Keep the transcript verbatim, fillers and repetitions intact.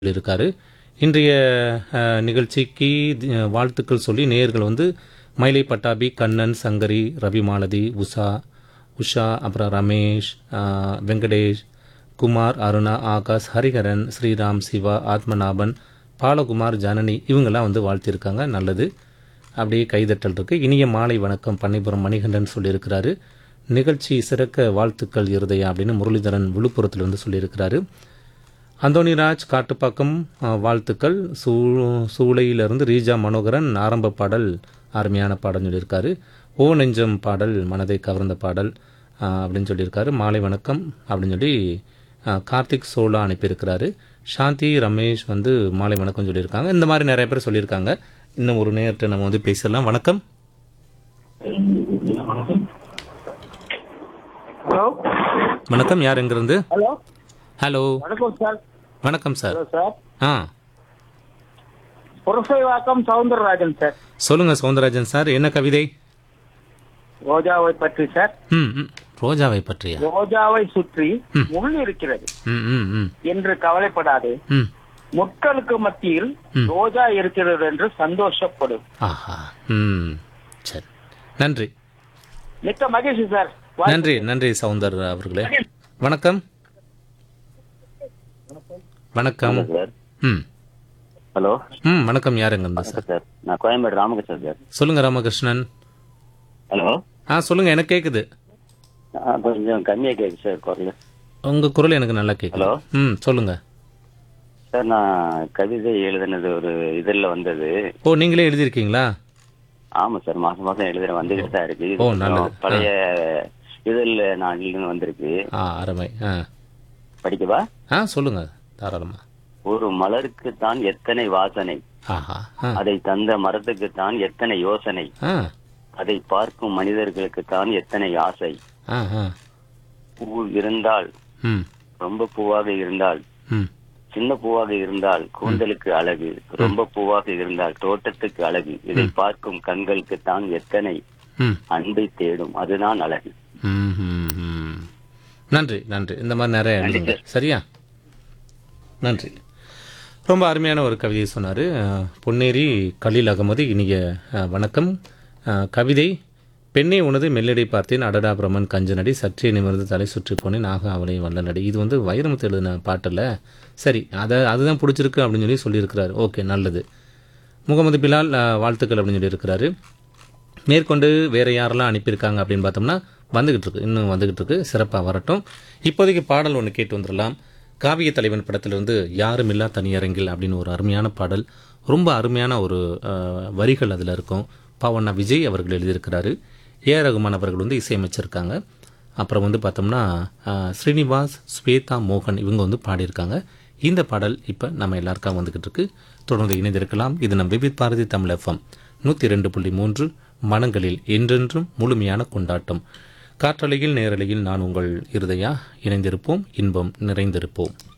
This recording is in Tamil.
சொல்லியிருக்காரு. இன்றைய அ, நிகழ்ச்சிக்கு அ, வாழ்த்துக்கள் சொல்லி நேயர்கள் வந்து மயிலை பட்டாபி, கண்ணன், சங்கரி, ரவி மாலதி, உஷா உஷா அப்புறம் ரமேஷ், அ, வெங்கடேஷ், குமார், அருணா, ஆகாஷ், ஹரிஹரன், ஸ்ரீராம், சிவா, ஆத்மநாபன், பாலகுமார், ஜனனி இவங்கெல்லாம் வந்து வாழ்த்திருக்காங்க. நல்லது. அப்படியே கைதட்டல் இருக்கு. இனிய மாலை வணக்கம் பண்ணைபுரம் மணிகண்டன் சொல்லியிருக்கிறாரு. நிகழ்ச்சி சிறக்க வாழ்த்துக்கள் இருதயா அப்படின்னு முரளிதரன் விழுப்புரத்திலிருந்து சொல்லியிருக்கிறாரு. அந்தோணிராஜ் காட்டுப்பாக்கம் அ, வாழ்த்துக்கள். சூ சூளையிலிருந்து ரீஜா மனோகரன் ஆரம்ப பாடல் அருமையான பாடல் சொல்லியிருக்காரு. ஓ நெஞ்சம் பாடல் மனதை கவர்ந்த பாடல் அ, அப்படின்னு சொல்லியிருக்காரு. மாலை வணக்கம் அப்படின்னு சொல்லி அ, கார்த்திக் சோலா அனுப்பியிருக்கிறாரு. சாந்தி ரமேஷ் வந்து மாலை வணக்கம் சொல்லியிருக்காங்க. இந்த மாதிரி நிறைய பேர் சொல்லியிருக்காங்க. இன்னும் ஒரு நேரத்தை நம்ம வந்து பேசலாம். வணக்கம். ஹலோ வணக்கம். யார் எங்கிருந்து? Hello hello. வணக்கம் சார். வணக்கம் சார். ஹலோ சார், ஆ புரசைவாக்கம் சவுந்தரராஜன் சார். சொல்லுங்க சவுந்தரராஜன் சார். என்ன கவிதை? ரோஜாவை பற்றி சார். ம் ம். ரோஜாவை பற்றியா? ரோஜாவை சுற்றி முள் இருக்கிறது ம் ம் ம் என்று கவலைப்படாதே, ம். முட்களுக்கு மத்தியில் ரோஜா இருக்கிறது என்று சந்தோஷப்படும். ஆஹா. ம். சரி. நன்றி மிக்க மகிழ்ச்சி சார். நன்றி நன்றி சவுந்தர் அவர்களே. வணக்கம். வணக்கம். சார். ம் ஹலோ ம் வணக்கம். யாருங்க இருந்தா சார்? சார், நான் கோயம்பேடு ராமகிருஷ்ணன் சார். சொல்லுங்க ராமகிருஷ்ணன். ஹலோ ஆ சொல்லுங்க. எனக்கு கேக்குது. ஆ, கொஞ்சம் கம்மியாக கேட்கு சார் குரல். உங்க குரல் எனக்கு நல்லா கேக்குது. ஹலோ. ம் சொல்லுங்க. சார், நான் கவிதை எழுதினது ஒரு இதில் வந்தது. ஓ நீங்களே எழுதியிருக்கீங்களா? ஆமாம் சார், மாதம் மாதம் எழுதுற வந்துக்கிட்டு தான் இருக்கு. இது ஓ, கொஞ்சம் நல்லது. பழைய இதில் நான் எழுதுன வந்திருக்கு. ஆ அருமை. ஆ படிக்கவா? ஆ சொல்லுங்க தாராளமா. ஒரு மலருக்கு தான் எத்தனை வாசனை, ஆஹா. ஆ அதை தந்த மரத்துக்கு தான் எத்தனை யோசனை, ஆ அதை பார்க்கும் மனிதர்களுக்கு தான் எத்தனை ஆசை. ஆ ஆ பூ இருந்தால், ம் ரொம்ப பூவாக இருந்தால், ம் சின்ன பூவாக இருந்தால் கூந்தலுக்கு அழகு, ரொம்ப பூவாக இருந்தால் தோட்டத்துக்கு அழகு, இதை பார்க்கும் கண்களுக்கு தான் எத்தனை ம் அன்பை தேடும், அதுதான் அழகு. ம், ம், ம். நன்றி நன்றி. இந்த மாதிரி நிறைய எழுதுங்க. சரியா? நன்றி. ரொம்ப அருமையான ஒரு கவிதையை சொன்னார். பொன்னேரி கலீல் அகமது. இனிய அஹ், வணக்கம். அஹ், கவிதை: பெண்ணை உனது மெல்லடை பார்த்தேன், அடடா பிரமன் கஞ்சனடி, சற்றே நிமிர்ந்து தலை சுற்றி போனேன், ஆக அவளை வல்லனடி. இது வந்து வைரமுத்து எழுதின பாட்டில். சரி, அதை அதுதான் பிடிச்சிருக்கு அப்படின்னு சொல்லி சொல்லியிருக்கிறாரு. ஓகே, நல்லது. முகமது பிலால் அஹ், வாழ்த்துக்கள் அப்படின்னு சொல்லியிருக்கிறாரு. மேற்கொண்டு வேறு யாரெல்லாம் அனுப்பியிருக்காங்க அப்படின்னு பார்த்தோம்னா வந்துக்கிட்டு இருக்கு, இன்னும் வந்துக்கிட்டு இருக்கு. சிறப்பாக வரட்டும். இப்போதைக்கு பாடல் ஒன்று கேட்டு வந்துடலாம். காவிய தலைவன் படத்திலிருந்து யாரும் இல்லா தனியரங்கில் அப்படின்னு ஒரு அருமையான பாடல். ரொம்ப அருமையான ஒரு அஹ், வரிகள் அதில் இருக்கும். பாவண்ணா விஜய் அவர்கள் எழுதியிருக்கிறாரு. ஏ ஆர் ரகுமான் அவர்கள் வந்து இசையமைச்சிருக்காங்க. அப்புறம் வந்து பார்த்தோம்னா அஹ், ஸ்ரீனிவாஸ், ஸ்வேதா மோகன் இவங்க வந்து பாடியிருக்காங்க. இந்த பாடல் இப்போ நம்ம எல்லாருக்காக வந்துக்கிட்டு இருக்கு. தொடர்ந்து இணைந்திருக்கலாம். இது நம் விவித் பாரதி தமிழ் எஃப்எம் நூற்றி ரெண்டு புள்ளி மூன்று, மனங்களில் என்றென்றும் முழுமையான கொண்டாட்டம். காற்றலையில் நேரலையில் நான் உங்கள் இருதயா. இணைந்திருப்போம், இன்பம் நிறைந்திருப்போம்.